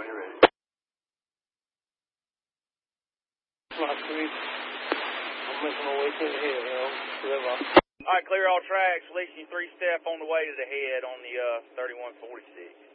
when you're ready. My street. I'm making my way to the head, River. All right, clear all tracks. Leasing 3-step on the way to the head on the 3146.